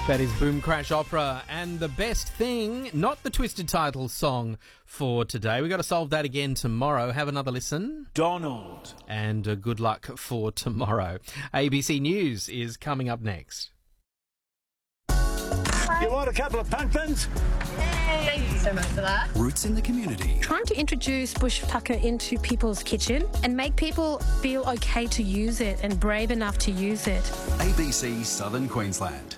That is Boom Crash Opera, and the best thing, not the Twisted Title song for today. We've got to solve that again tomorrow. Have another listen. Donald. And good luck for tomorrow. ABC News is coming up next. You want a couple of pumpkins? Thank you so much for that. Roots in the community. Trying to introduce bush tucker into people's kitchen and make people feel okay to use it and brave enough to use it. ABC Southern Queensland.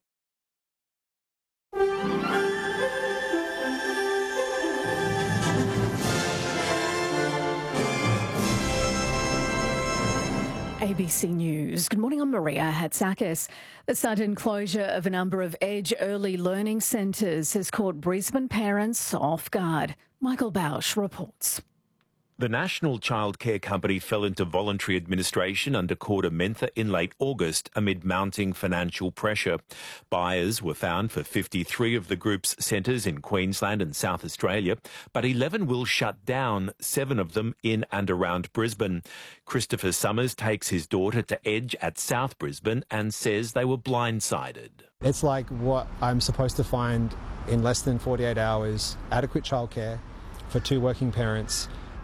ABC News. Good morning, I'm Maria Hatzakis. The sudden closure of a number of Edge early learning centres has caught Brisbane parents off guard. Michael Bausch reports. The National Childcare Company fell into voluntary administration under KordaMentha in late August amid mounting financial pressure. Buyers were found for 53 of the group's centres in Queensland and South Australia, but 11 will shut down, 7 of them in and around Brisbane. Christopher Summers takes his daughter to Edge at South Brisbane and says they were blindsided. It's like what I'm supposed to find in less than 48 hours, adequate childcare for 2 working parents.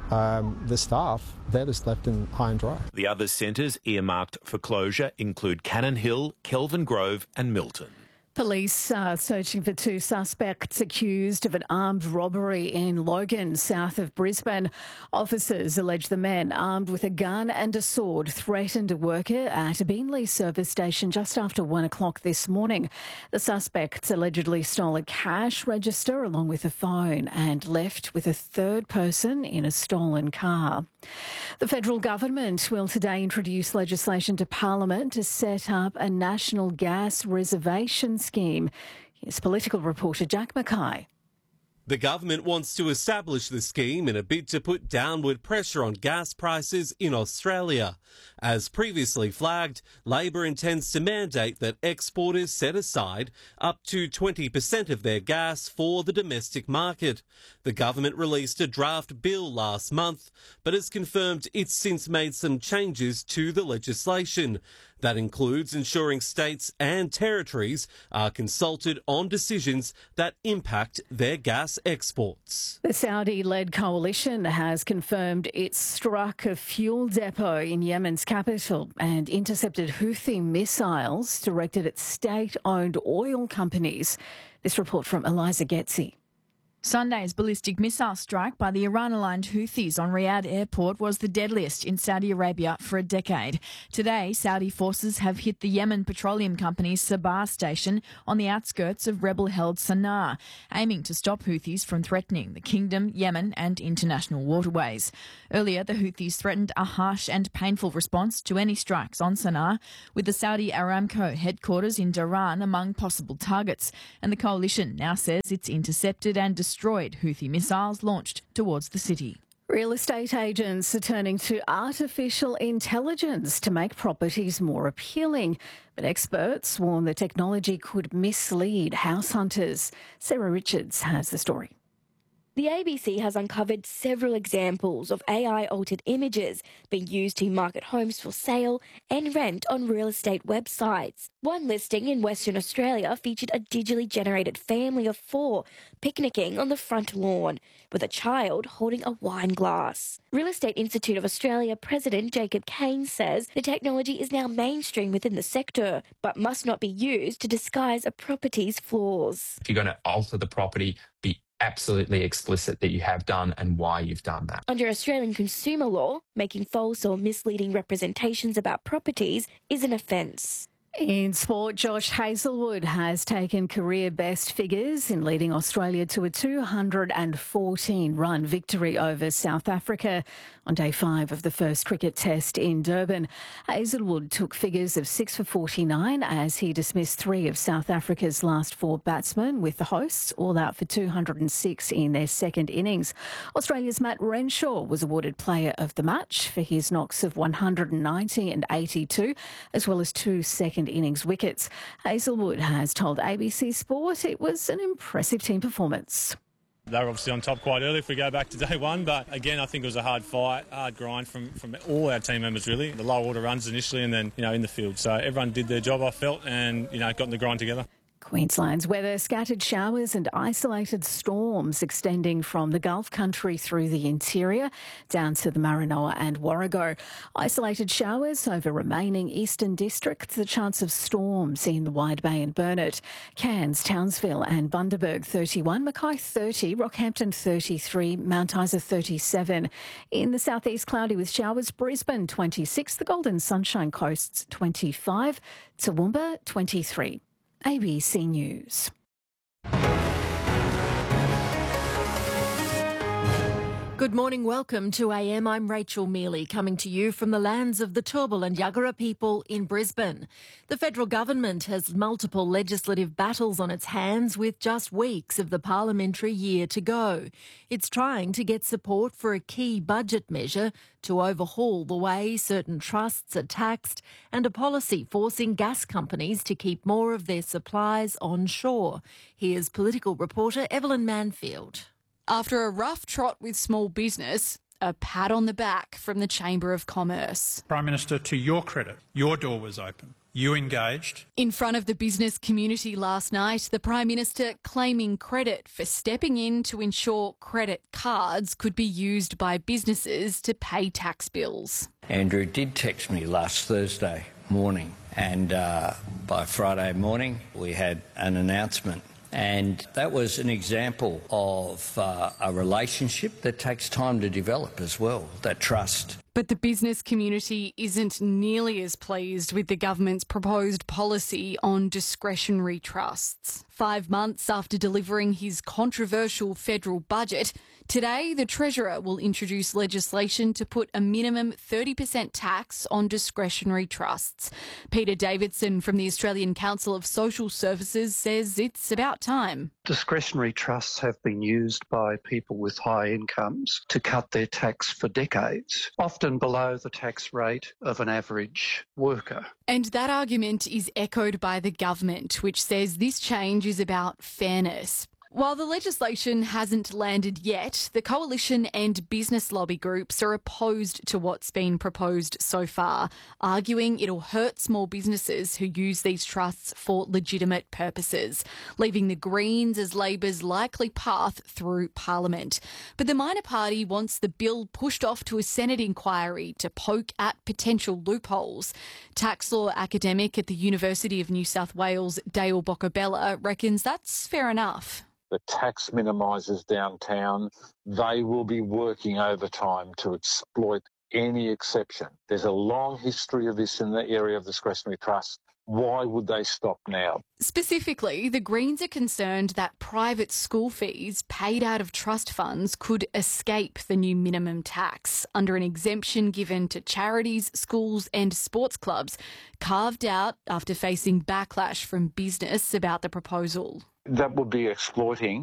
The staff, they're just left in high and dry. The other centres earmarked for closure include Cannon Hill, Kelvin Grove and Milton. Police are searching for 2 suspects accused of an armed robbery in Logan, south of Brisbane. Officers allege the men, armed with a gun and a sword, threatened a worker at a Beenleigh service station just after 1 o'clock this morning. The suspects allegedly stole a cash register along with a phone and left with a third person in a stolen car. The federal government will today introduce legislation to Parliament to set up a national gas reservation scheme. Here's political reporter Jack Mackay. The government wants to establish the scheme in a bid to put downward pressure on gas prices in Australia. As previously flagged, Labor intends to mandate that exporters set aside up to 20% of their gas for the domestic market. The government released a draft bill last month, but has confirmed it's since made some changes to the legislation. That includes ensuring states and territories are consulted on decisions that impact their gas exports. The Saudi-led coalition has confirmed it struck a fuel depot in Yemen's capital and intercepted Houthi missiles directed at state-owned oil companies. This report from Eliza Getzi. Sunday's ballistic missile strike by the Iran-aligned Houthis on Riyadh airport was the deadliest in Saudi Arabia for a decade. Today, Saudi forces have hit the Yemen Petroleum Company's Sabah station on the outskirts of rebel-held Sana'a, aiming to stop Houthis from threatening the kingdom, Yemen and international waterways. Earlier, the Houthis threatened a harsh and painful response to any strikes on Sana'a, with the Saudi Aramco headquarters in Dhahran among possible targets, and the coalition now says it's intercepted and destroyed Houthi missiles launched towards the city. Real estate agents are turning to artificial intelligence to make properties more appealing, but experts warn the technology could mislead house hunters. Sarah Richards has the story. The ABC has uncovered several examples of AI-altered images being used to market homes for sale and rent on real estate websites. One listing in Western Australia featured a digitally generated family of 4 picnicking on the front lawn, with a child holding a wine glass. Real Estate Institute of Australia President Jacob Kane says the technology is now mainstream within the sector, but must not be used to disguise a property's flaws. If you're going to alter the property, be absolutely explicit that you have done and why you've done that. Under Australian consumer law, making false or misleading representations about properties is an offence. In sport, Josh Hazlewood has taken career best figures in leading Australia to a 214-run victory over South Africa on day 5 of the first cricket test in Durban. Hazlewood took figures of 6 for 49 as he dismissed 3 of South Africa's last 4 batsmen, with the hosts all out for 206 in their second innings. Australia's Matt Renshaw was awarded player of the match for his knocks of 190 and 82, as well as 2 second innings wickets. Hazlewood has told ABC Sport it was an impressive team performance. They were obviously on top quite early if we go back to day 1, but again I think it was a hard fight, hard grind from all our team members really. The low order runs initially and then in the field. So everyone did their job, I felt, and got in the grind together. Queensland's weather, scattered showers and isolated storms extending from the Gulf country through the interior down to the Maranoa and Warrego. Isolated showers over remaining eastern districts, the chance of storms in the Wide Bay and Burnett. Cairns, Townsville and Bundaberg 31, Mackay 30, Rockhampton 33, Mount Isa 37. In the southeast, cloudy with showers, Brisbane 26, the Golden Sunshine Coast's 25, Toowoomba 23. ABC News. Good morning, welcome to AM. I'm Rachel Mealy, coming to you from the lands of the Turrbal and Yagara people in Brisbane. The federal government has multiple legislative battles on its hands with just weeks of the parliamentary year to go. It's trying to get support for a key budget measure to overhaul the way certain trusts are taxed and a policy forcing gas companies to keep more of their supplies onshore. Here's political reporter Evelyn Manfield. After a rough trot with small business, a pat on the back from the Chamber of Commerce. Prime Minister, to your credit, your door was open. You engaged. In front of the business community last night, the Prime Minister claiming credit for stepping in to ensure credit cards could be used by businesses to pay tax bills. Andrew did text me last Thursday morning, and by Friday morning we had an announcement. And that was an example of a relationship that takes time to develop as well, that trust. But the business community isn't nearly as pleased with the government's proposed policy on discretionary trusts. 5 months after delivering his controversial federal budget, today the Treasurer will introduce legislation to put a minimum 30% tax on discretionary trusts. Peter Davidson from the Australian Council of Social Services says it's about time. Discretionary trusts have been used by people with high incomes to cut their tax for decades, often below the tax rate of an average worker. And that argument is echoed by the government, which says this change is about fairness. While the legislation hasn't landed yet, the coalition and business lobby groups are opposed to what's been proposed so far, arguing it'll hurt small businesses who use these trusts for legitimate purposes, leaving the Greens as Labor's likely path through Parliament. But the minor party wants the bill pushed off to a Senate inquiry to poke at potential loopholes. Tax law academic at the University of New South Wales, Dale Boccabella, reckons that's fair enough. The tax minimisers downtown, they will be working overtime to exploit any exception. There's a long history of this in the area of discretionary trust. Why would they stop now? Specifically, the Greens are concerned that private school fees paid out of trust funds could escape the new minimum tax under an exemption given to charities, schools and sports clubs, carved out after facing backlash from business about the proposal. That would be exploiting